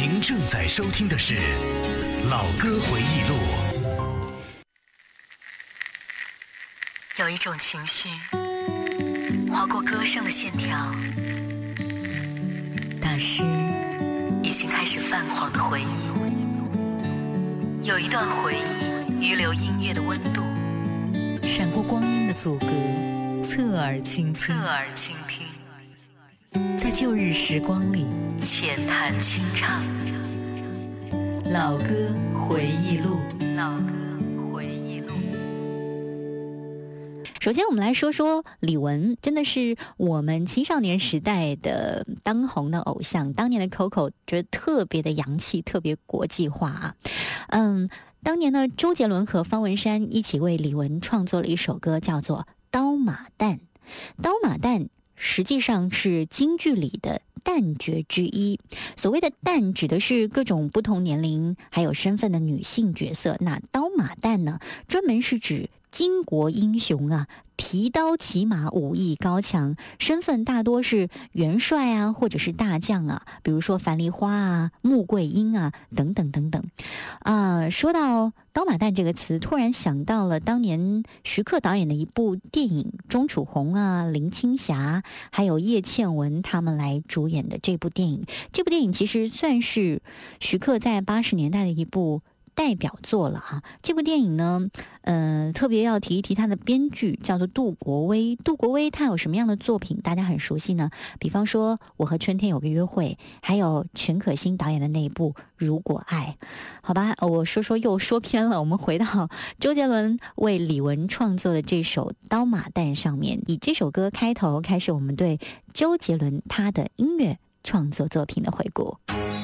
您正在收听的是《老歌回忆录》。 有一种情绪划过歌声的线条，大师已经开始泛黄的回忆。有一段回忆余留音乐的温度，闪过光阴的阻隔，侧耳倾听，在旧日时光里浅谈清唱。老歌回忆录，老歌回忆录。 首先我们来说说李玟，真的是我们青少年时代的当红的偶像。当年的 Coco 觉得特别的洋气，特别国际化啊。当年呢，周杰伦和方文山一起为李玟创作了一首歌，叫做《刀马旦》。刀马旦实际上是京剧里的旦角之一。所谓的旦指的是各种不同年龄还有身份的女性角色，那刀马旦呢，专门是指巾帼英雄啊，提刀骑马，武艺高强，身份大多是元帅啊，或者是大将啊，比如说樊梨花啊、穆桂英啊，等等等等。说到刀马旦这个词，突然想到了当年徐克导演的一部电影，钟楚红啊、林青霞还有叶倩文他们来主演的这部电影。这部电影其实算是徐克在80年代的一部代表作了啊。这部电影呢，特别要提一提他的编剧叫做杜国威。杜国威他有什么样的作品大家很熟悉呢？比方说《我和春天有个约会》，还有陈可辛导演的那一部《如果爱》。好吧，我又说偏了，我们回到周杰伦为李玟创作的这首《刀马旦》上面，以这首歌开头开始我们对周杰伦他的音乐创作作品的回顾。